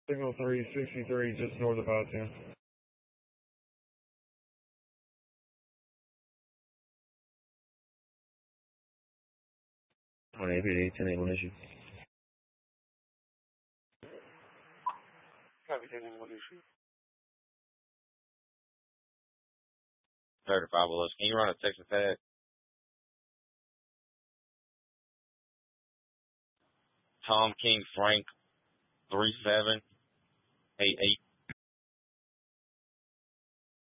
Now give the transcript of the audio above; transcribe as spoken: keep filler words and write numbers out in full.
Signal three sixty-three, just north of five ten. On A P D, ten eight one issue. Copy, ten eight one issue. thirty-five below. Can you run a Texas tag? Tom King Frank three seven eight eight.